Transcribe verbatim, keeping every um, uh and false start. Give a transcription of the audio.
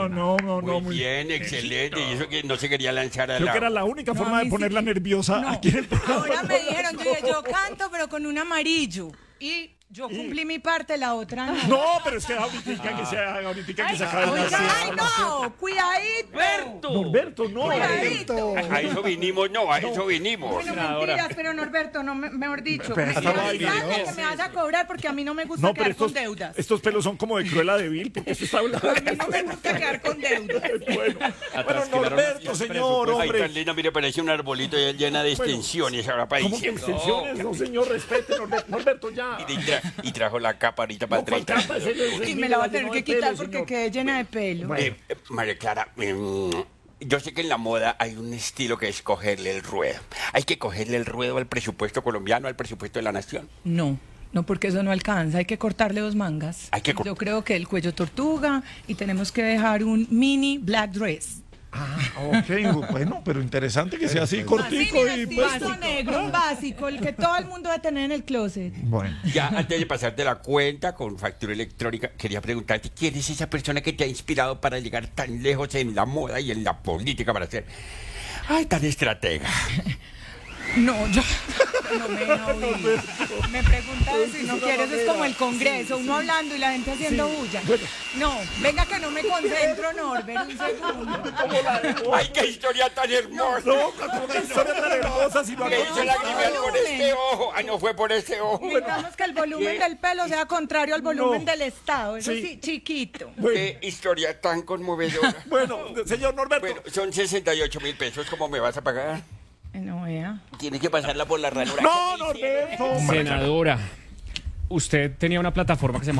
no, no, Muy no. Muy bien, excelente. Y eso que no se quería lanzar al Creo que era agua. la única No, forma a de mí ponerla sí. nerviosa No. aquí en el programa. Ahora me dijeron, yo, dije, yo canto, pero con un amarillo. Y yo cumplí mi parte, la otra no. No, pero es que ahorita que se haga, ahorita que se acabe Oiga, la ay, no, cuidadito. Berto. Norberto, no. Cuidadito. A eso vinimos, no, a eso vinimos. Bueno, mentiras, pero Norberto, no, me- mejor dicho, Pero me hasta me baile, avisaste ¿no? que me vas a cobrar porque a mí no me gusta No, pero quedar con estos, deudas. estos pelos son como de Cruella de Vil, porque esto está hablando. A mí no me gusta quedar con deudas. Bueno, Atrás bueno, quedaron Norberto, los señor, Ay, hombre. tan linda, mire, parece un arbolito ya llena de extensiones ahora para ¿Cómo que diciembre. extensiones? No, señor, respete, Norberto, Norberto, ya. Y, tra- y trajo la capa ahorita para No, ¿cuál treinta. capa? Ese- ese- Y me la voy a llenó tener de que quitar pelo, porque señor. quedé llena de pelo. Eh, eh, María Clara, mm, yo sé que en la moda hay un estilo que es cogerle el ruedo. Hay que cogerle el ruedo al presupuesto colombiano, al presupuesto de la nación. No, no, porque eso no alcanza. Hay que cortarle dos mangas. Hay que cort- Yo creo que el cuello tortuga y tenemos que dejar un mini black dress. Ah, ok, bueno, pero interesante que sea así cortico Así, y mira, pues. vestido negro, un básico, el que todo el mundo debe tener en el closet. Bueno. Ya antes de pasarte la cuenta con factura electrónica, quería preguntarte quién es esa persona que te ha inspirado para llegar tan lejos en la moda y en la política para ser, ay, tan estratega. No, yo no me deja oír. Me pregunta eso y no quiere, eso es como el Congreso, uno hablando y la gente haciendo bulla. No, venga que no me concentro, Norbert, un segundo. Ay, qué historia tan hermosa. No, como que historia tan hermosa, si no Me hizo lagrimear con este ojo. Ah, no fue por este ojo. Necesitamos que el volumen del pelo sea contrario al volumen del Estado, eso Sí. sí, chiquito. Qué historia tan conmovedora. Bueno, señor Norberto. Bueno, son sesenta y ocho mil pesos. ¿Cómo me vas a pagar? No vea. Tienes que pasarla por la ranura. No, Norberto. Senadora, usted tenía una plataforma que se llama